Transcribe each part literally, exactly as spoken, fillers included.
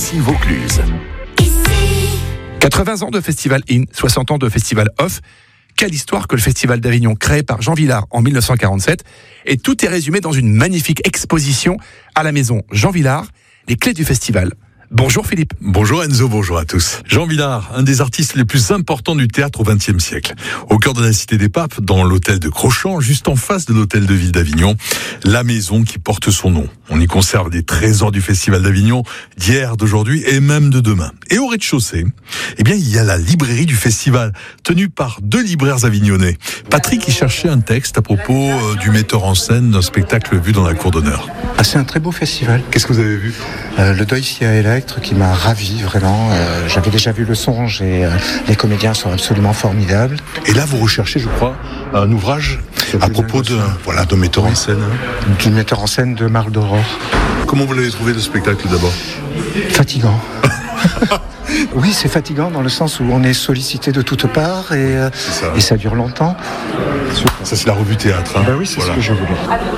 Ici Vaucluse. quatre-vingts ans de Festival In, soixante ans de Festival Off. Quelle histoire que le Festival d'Avignon, créé par Jean Villard en mille neuf cent quarante-sept. Et tout est résumé dans une magnifique exposition à la maison Jean Villard, les clés du festival. Bonjour Philippe. Bonjour Enzo, bonjour à tous. Jean Villard, un des artistes les plus importants du théâtre au vingtième siècle. Au cœur de la Cité des Papes, dans l'hôtel de Crochamps, juste en face de l'hôtel de ville d'Avignon, la maison qui porte son nom. On y conserve des trésors du Festival d'Avignon, d'hier, d'aujourd'hui et même de demain. Et au rez-de-chaussée, eh bien, il y a la librairie du festival, tenue par deux libraires avignonnais. Patrick y cherchait un texte à propos euh, du metteur en scène d'un spectacle vu dans la cour d'honneur. Ah, c'est un très beau festival. Qu'est-ce que vous avez vu ? Euh, le Deuil Sia Electre qui m'a ravi vraiment. Euh, j'avais déjà vu le songe et euh, les comédiens sont absolument formidables. Et là, vous recherchez, je crois, un ouvrage à propos de, voilà, de metteur en scène. Hein. Du metteur en scène de Marc Doror. Comment vous l'avez trouvé, le spectacle, d'abord ? Fatigant. Oui, c'est fatigant dans le sens où on est sollicité de toutes parts et, euh, ça. et ça dure longtemps. Ça, c'est la revue théâtre. Hein. Ben oui, c'est voilà. Ce que je voulais.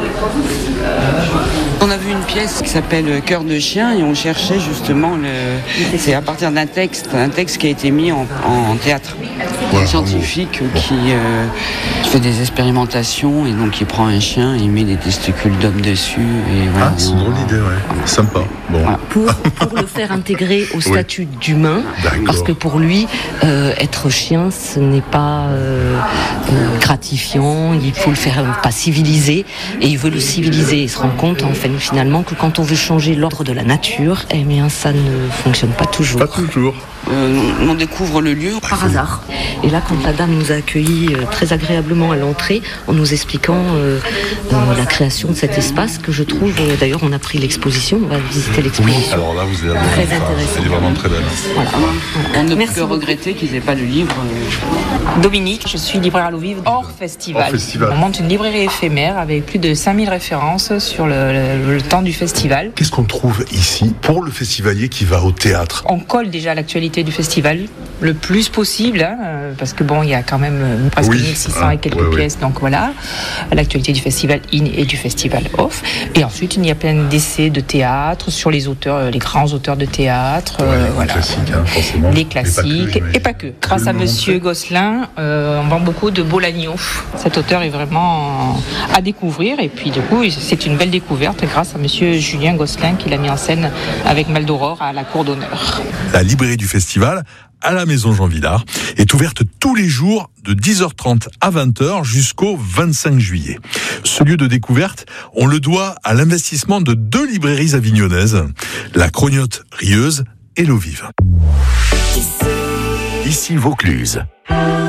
On a vu une pièce qui s'appelle Cœur de chien et on cherchait justement le. C'est à partir d'un texte, un texte qui a été mis en, en théâtre. Voilà, un scientifique bon. qui, euh, qui fait des expérimentations et donc il prend un chien et il met des testicules d'homme dessus. Et voilà, ah, c'est une drôle d'idée, ouais. Voilà. Sympa. Bon. Voilà. Pour, pour le faire intégrer au statut oui. d'humain, D'accord. parce que pour lui, euh, être chien, ce n'est pas euh, euh, gratifiant, il faut le faire euh, pas civilisé, et il veut le civiliser. Il se rend compte en fait, finalement que quand on veut changer l'ordre de la nature, eh bien ça ne fonctionne pas toujours. Pas toujours. Euh, on découvre le lieu par hasard. Et là, quand la dame nous a accueillis euh, très agréablement à l'entrée, en nous expliquant euh, euh, la création de cet espace, que je trouve, euh, d'ailleurs, on a pris l'exposition, on va visiter l'exposition. Oui, alors là, vous avez très intéressant. Elle est vraiment très belle. Voilà. On ne peut que regretter qu'ils n'aient pas le livre. Euh... Dominique, je suis libraire à l'eau vive hors festival. hors festival. On monte une librairie éphémère avec plus de cinq mille références sur le, le, le temps du festival. Qu'est-ce qu'on trouve ici pour le festivalier qui va au théâtre ? On colle déjà l'actualité du festival le plus possible, hein, parce que bon, il y a quand même euh, presque oui. mille six cents ah, et quelques ouais, pièces, ouais. donc voilà, l'actualité du festival In et du festival Off. Et ensuite, il y a plein d'essais de théâtre sur les auteurs, les grands auteurs de théâtre, ouais, euh, les voilà, classiques, hein, forcément. les classiques, et pas que. Et pas que. Grâce à Monsieur Gosselin, euh, on vend beaucoup de Bolagno. Cet auteur est vraiment à découvrir, et puis du coup, c'est une belle découverte grâce à Monsieur Julien Gosselin qui l'a mis en scène avec Mal d'Aurore à la cour d'honneur. La librairie du festival, à la maison Jean Villard, est ouverte tous les jours de dix heures trente à vingt heures jusqu'au vingt-cinq juillet. Ce lieu de découverte, on le doit à l'investissement de deux librairies avignonnaises, la Crognotte Rieuse et l'Eau Vive. Ici Vaucluse.